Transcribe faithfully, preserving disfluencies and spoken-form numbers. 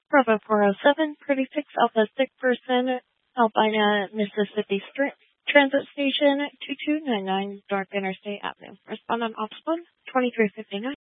Bravo four oh seven, Pretty Six Alpha Sick Person, Albina, Mississippi Str- Transit Station, two two nine nine North Interstate Avenue. Respondent Ops one, twenty-three fifty-nine.